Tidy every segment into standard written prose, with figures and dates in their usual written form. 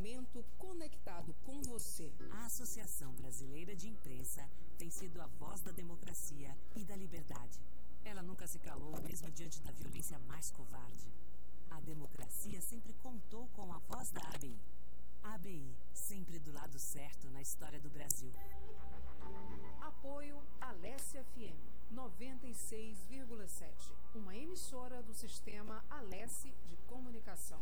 pensamento conectado com você. A Associação Brasileira de Imprensa tem sido a voz da democracia e da liberdade. Ela nunca se calou, mesmo diante da violência mais covarde. A democracia sempre contou com a voz da ABI. A ABI, sempre do lado certo na história do Brasil. Apoio Alesse FM 96,7, uma emissora do sistema Alesse de comunicação.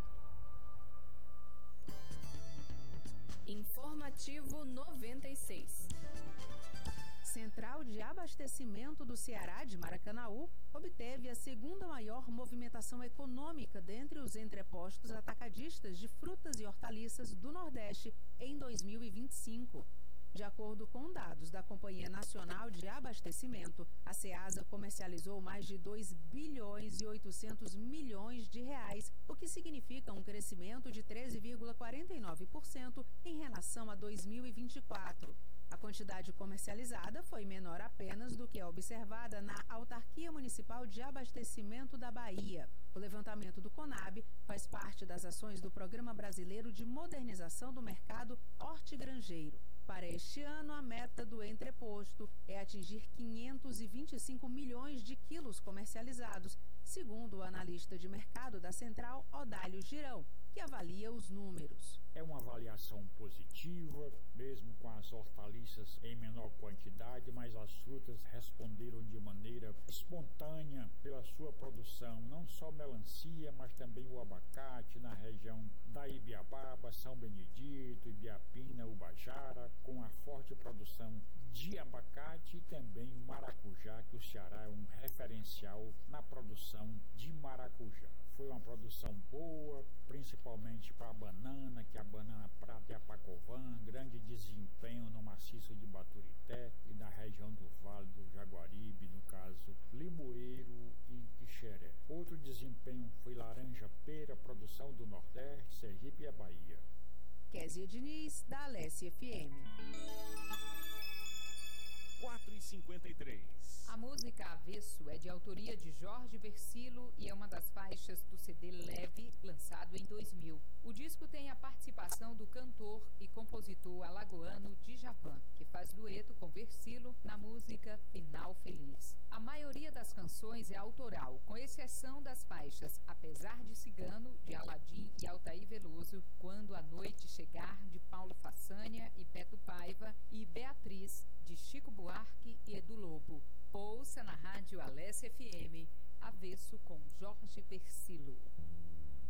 Informativo 96. Central de Abastecimento do Ceará de Maracanaú obteve a segunda maior movimentação econômica dentre os entrepostos atacadistas de frutas e hortaliças do Nordeste em 2025. De acordo com dados da Companhia Nacional de Abastecimento, a Ceasa comercializou mais de 2 bilhões e 800 milhões de reais, o que significa um crescimento de 13,49% em relação a 2024. A quantidade comercializada foi menor apenas do que a observada na Autarquia Municipal de Abastecimento da Bahia. O levantamento do CONAB faz parte das ações do Programa Brasileiro de Modernização do Mercado Hortigranjeiro. Para este ano, a meta do entreposto é atingir 525 milhões de quilos comercializados, segundo o analista de mercado da Central, Odálio Girão, que avalia os números. É uma avaliação positiva, mesmo com as hortaliças em menor quantidade, mas as frutas responderam de maneira espontânea pela sua produção, não só melancia, mas também o abacate na região da Ibiababa, São Benedito, Ibiapina, Ubajara, com a forte produção de abacate e também o maracujá, que o Ceará é um referencial na produção de maracujá. Foi uma produção boa, principalmente para a banana, que é a banana prata e a Pacovan, grande desempenho no maciço de Baturité e na região do Vale do Jaguaribe, no caso Limoeiro e Quixeré. Outro desempenho foi laranja-pera, produção do Nordeste, Sergipe e a Bahia. Kézia Diniz, da Alesse FM. 4h53. A música Avesso é de autoria de Jorge Versilo e é uma das faixas do CD Leve, lançado em 2000. O disco tem a participação do cantor e compositor alagoano Djavan, que faz dueto com Versilo na música Final Feliz. A maioria das canções é autoral, com exceção das faixas Apesar de Cigano, de Aladim e Altair Veloso, Quando a Noite Chegar, de Paulo Façanha e Beto Paiva, e Beatriz, de Chico Buarque e Edu Lobo. Ouça na rádio Alesse FM, Avesso com Jorge Versilo.